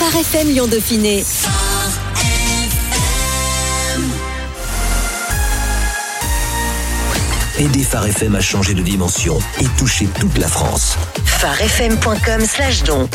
Phare FM Lyon Dauphiné. Aidez Phare FM à changer de dimension et toucher toute la France. pharefm.com/don.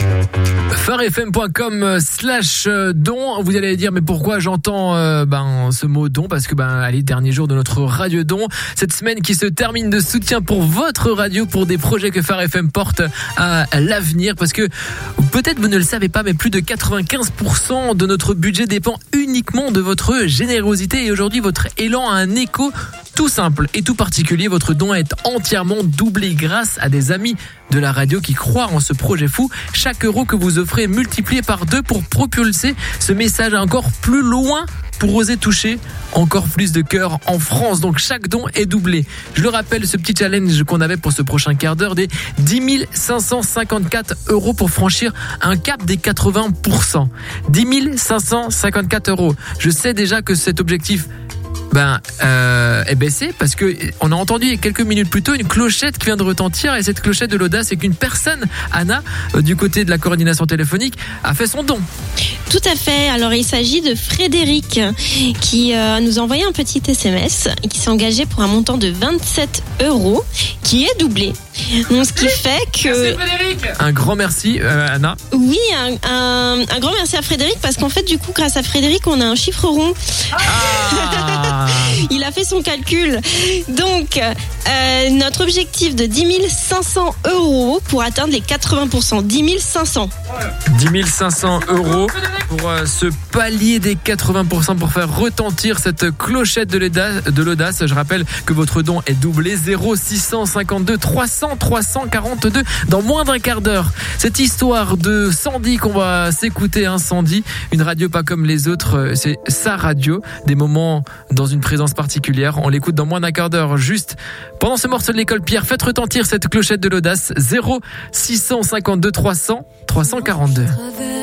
pharefm.com/don. Vous allez dire, mais pourquoi j'entends ce mot don? Parce que allez, dernier jour de notre radio don. Cette semaine qui se termine de soutien pour votre radio, pour des projets que Phare FM porte à l'avenir. Parce que peut-être vous ne le savez pas, mais plus de 95% de notre budget dépend uniquement de votre générosité. Et aujourd'hui, votre élan a un écho tout simple et tout particulier. Votre don est entièrement doublé grâce à des amis de la radio qui croient en ce projet fou. Chaque euro que vous offrez est multiplié par 2 pour propulser ce message encore plus loin, pour oser toucher encore plus de cœurs en France. Donc chaque don est doublé. Je le rappelle, ce petit challenge qu'on avait pour ce prochain quart d'heure, des 10 554 € pour franchir un cap des 80%. 10 554 €. Je sais déjà que cet objectif est baissé parce que on a entendu il y a quelques minutes plus tôt une clochette qui vient de retentir, et cette clochette de l'audace, c'est qu'une personne, Anna, du côté de la coordination téléphonique, a fait son don. Tout à fait. Alors il s'agit de Frédéric qui nous a envoyé un petit SMS et qui s'est engagé pour un montant de 27 € qui est doublé. Donc ce qui fait que... Merci Frédéric. Un grand merci Anna. Oui, un grand merci à Frédéric, parce qu'en fait du coup grâce à Frédéric on a un chiffre rond. Il a fait son calcul. Donc notre objectif de 10 500 € pour atteindre les 80%. 10 500. 10 500 € pour ce palier des 80%, pour faire retentir cette clochette de l'audace. Je rappelle que votre don est doublé. 0652 300 342 dans moins d'un quart d'heure. Cette histoire de Sandy qu'on va s'écouter, Sandy, une radio pas comme les autres, c'est sa radio, des moments dans une présence particulière. On l'écoute dans moins d'un quart d'heure, juste pendant ce morceau de l'école Pierre. Faites retentir cette clochette de l'audace. 0652 300 342.